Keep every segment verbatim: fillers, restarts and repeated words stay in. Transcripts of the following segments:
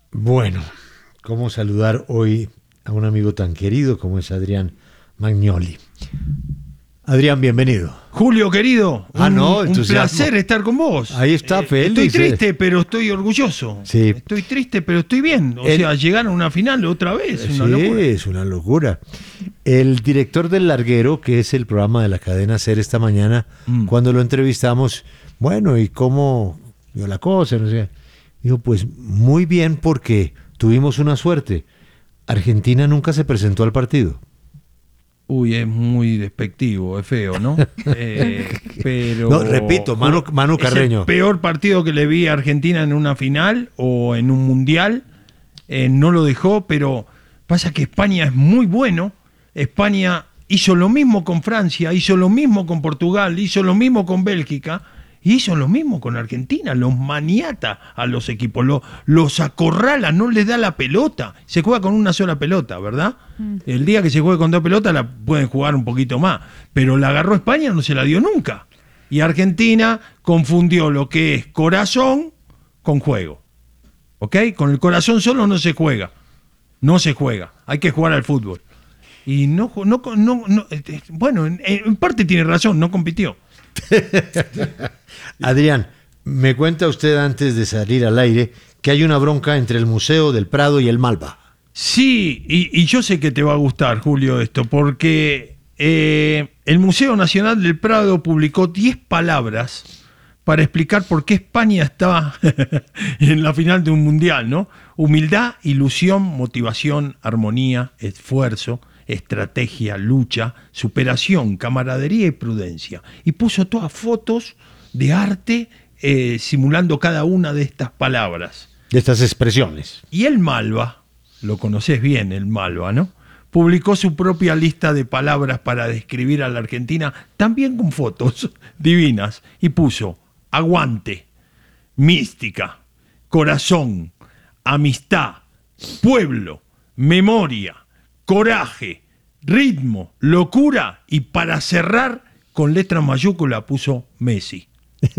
Bueno, ¿cómo saludar hoy a un amigo tan querido como es Adrián Magnoli? Adrián, bienvenido. Julio, querido, ah, un, no, un placer estar con vos. Ahí está, eh, Félix. Estoy triste, pero estoy orgulloso. Sí. Estoy triste, pero estoy bien. O El, sea, llegar a una final otra vez. Sí, una locura. es una locura. El director del Larguero, que es el programa de la cadena SER esta mañana, mm. cuando lo entrevistamos, bueno, ¿y cómo vio la cosa? No sé. Dijo, pues muy bien, porque tuvimos una suerte. Argentina nunca se presentó al partido. Uy, es muy despectivo, es feo, ¿no? eh, pero no, repito, Manu, Manu Carreño. ¿Es el peor partido que le vi a Argentina en una final o en un mundial? Eh, no lo dejó, pero pasa que España es muy bueno. España hizo lo mismo con Francia, hizo lo mismo con Portugal, hizo lo mismo con Bélgica. Y hizo lo mismo con Argentina, los maniata a los equipos, los, los acorrala, no les da la pelota. Se juega con una sola pelota, ¿verdad? Mm. El día que se juegue con dos pelotas la pueden jugar un poquito más, pero la agarró España, no se la dio nunca. Y Argentina confundió lo que es corazón con juego. ¿Ok? Con el corazón solo no se juega, no se juega, hay que jugar al fútbol. Y no, no, no, no bueno, en, en parte tiene razón, no compitió. Adrián, me cuenta usted antes de salir al aire que hay una bronca entre el Museo del Prado y el Malva. Sí, y, y yo sé que te va a gustar, Julio, esto, porque eh, el Museo Nacional del Prado publicó diez palabras para explicar por qué España está en la final de un mundial, ¿no? Humildad, ilusión, motivación, armonía, esfuerzo, estrategia, lucha, superación, camaradería y prudencia. Y puso todas fotos de arte eh, simulando cada una de estas palabras. De estas expresiones. Y el Malva, lo conoces bien, el Malva, ¿no? Publicó su propia lista de palabras para describir a la Argentina, también con fotos divinas, y puso aguante, mística, corazón, amistad, pueblo, memoria, coraje, ritmo, locura, y para cerrar con letra mayúscula puso Messi.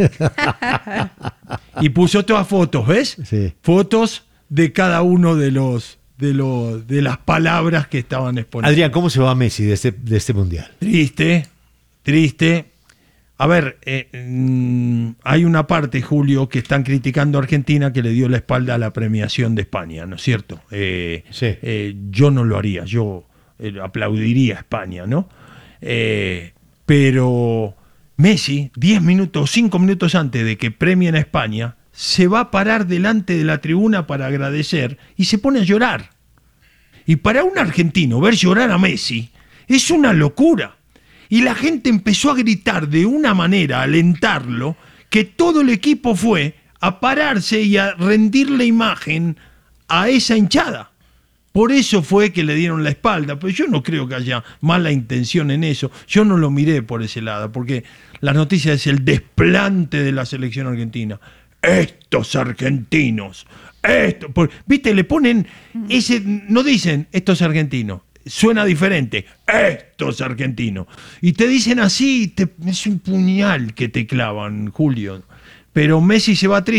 Y puso todas fotos, ¿ves? Sí. Fotos de cada uno de los de los de las palabras que estaban exponiendo. Adrián, ¿cómo se va Messi de este, de este mundial? Triste, triste. A ver, eh, mmm, hay una parte, Julio, que están criticando a Argentina que le dio la espalda a la premiación de España, ¿no es cierto? Eh, sí. eh, yo no lo haría, yo eh, aplaudiría a España, ¿no? Eh, pero Messi, diez minutos, cinco minutos antes de que premien a España, se va a parar delante de la tribuna para agradecer y se pone a llorar. Y para un argentino ver llorar a Messi es una locura. Y la gente empezó a gritar de una manera, a alentarlo, que todo el equipo fue a pararse y a rendirle imagen a esa hinchada. Por eso fue que le dieron la espalda, pero yo no creo que haya mala intención en eso. Yo no lo miré por ese lado, porque las noticias es el desplante de la selección argentina. Estos argentinos, esto, por, viste, le ponen ese, no dicen estos argentinos. Suena diferente, estos argentinos. Y te dicen así, te, es un puñal que te clavan, Julio. Pero Messi se va triste.